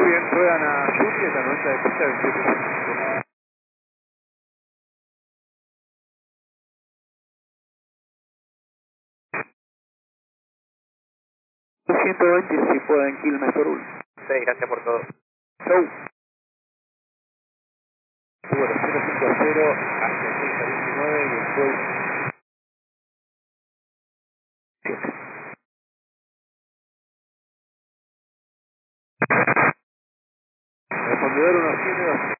Muy bien, ruedan a Juliet a 90 de pista 27. 120 si pueden kilómetros por hora. Sí, gracias por todo. Show. Bueno, 050 hacia 619 y después 7. Respondedor 1 tiene 2.